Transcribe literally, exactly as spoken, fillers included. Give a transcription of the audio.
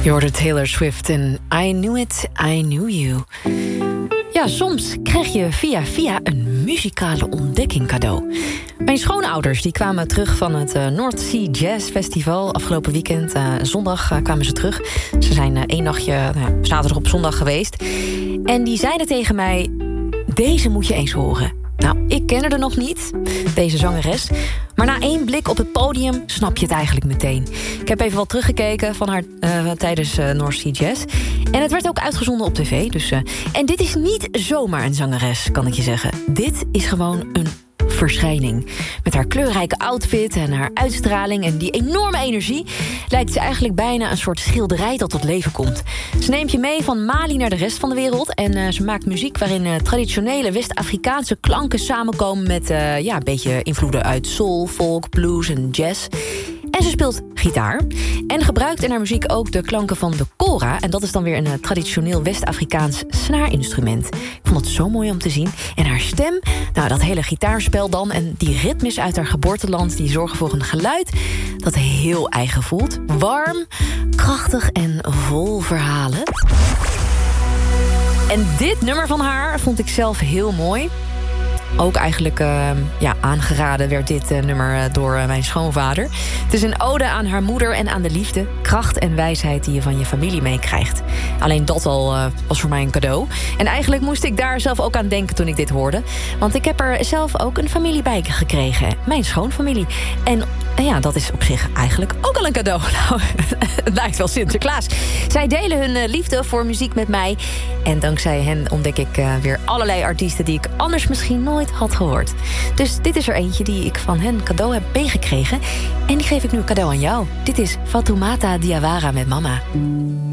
Je hoorde Taylor Swift en I Knew It, I Knew You. Ja, soms krijg je via via een muzikale ontdekking cadeau. Mijn schoonouders die kwamen terug van het uh, North Sea Jazz Festival afgelopen weekend. Uh, zondag uh, kwamen ze terug. Ze zijn uh, één nachtje, uh, zaterdag op zondag geweest. En die zeiden tegen mij, deze moet je eens horen. Nou, ik ken er nog niet, deze zangeres. Maar na één blik op het podium snap je het eigenlijk meteen. Ik heb even wat teruggekeken van haar uh, tijdens uh, North Sea Jazz. En het werd ook uitgezonden op tv. Dus, uh, en dit is niet zomaar een zangeres, kan ik je zeggen. Dit is gewoon een verschijning. Met haar kleurrijke outfit en haar uitstraling en die enorme energie lijkt ze eigenlijk bijna een soort schilderij dat tot leven komt. Ze neemt je mee van Mali naar de rest van de wereld en uh, ze maakt muziek waarin uh, traditionele West-Afrikaanse klanken samenkomen met uh, ja, een beetje invloeden uit soul, folk, blues en jazz. En ze speelt gitaar en gebruikt in haar muziek ook de klanken van de kora. En dat is dan weer een uh, traditioneel West-Afrikaans snaarinstrument. Ik vond het zo mooi om te zien. En haar stem, nou dat hele gitaarspel dan en die ritmes uit haar geboorteland, die zorgen voor een geluid dat heel eigen voelt. Warm, krachtig en vol verhalen. En dit nummer van haar vond ik zelf heel mooi. Ook eigenlijk uh, ja, aangeraden werd dit uh, nummer uh, door uh, mijn schoonvader. Het is een ode aan haar moeder en aan de liefde, kracht en wijsheid die je van je familie meekrijgt. Alleen dat al uh, was voor mij een cadeau. En eigenlijk moest ik daar zelf ook aan denken toen ik dit hoorde. Want ik heb er zelf ook een familie bij gekregen. Mijn schoonfamilie. En uh, ja, dat is op zich eigenlijk ook al een cadeau. Nou, het lijkt wel Sinterklaas. Zij delen hun uh, liefde voor muziek met mij. En dankzij hen ontdek ik uh, weer allerlei artiesten die ik anders misschien nooit had gehoord. Dus dit is er eentje die ik van hen cadeau heb meegekregen. En die geef ik nu cadeau aan jou. Dit is Fatoumata Diawara met Mama.